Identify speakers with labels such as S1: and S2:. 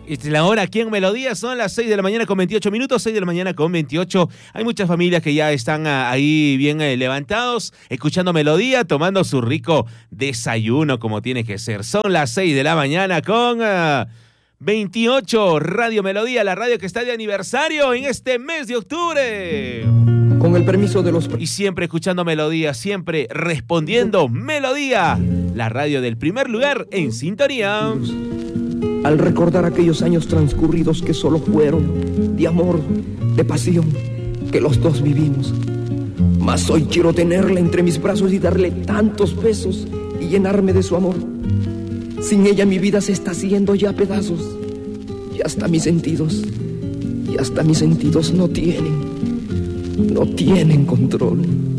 S1: Esta es la hora aquí en Melodía, son las 6 de la mañana con 28 minutos, 6 de la mañana con 28. Hay muchas familias que ya están ahí bien levantados, escuchando Melodía, tomando su rico desayuno como tiene que ser. Son las 6 de la mañana con 28, Radio Melodía, la radio que está de aniversario en este mes de octubre.
S2: Con el permiso de los...
S1: Y siempre escuchando Melodía, siempre respondiendo Melodía, la radio del primer lugar en sintonía.
S2: Al recordar aquellos años transcurridos que solo fueron de amor, de pasión, que los dos vivimos. Mas hoy quiero tenerla entre mis brazos y darle tantos besos y llenarme de su amor. Sin ella mi vida se está haciendo ya pedazos. Y hasta mis sentidos no tienen control.